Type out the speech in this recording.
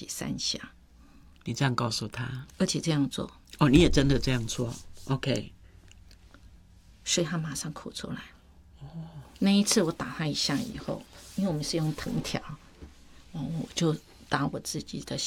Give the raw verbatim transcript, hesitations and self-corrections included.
三下。 你这样告诉他， 而且这样做。 哦，你也真的这样做 ，OK。 所以他马上哭出来。哦，那一次我打他一下以后，因为我们是用藤条，哦，我就打我自己的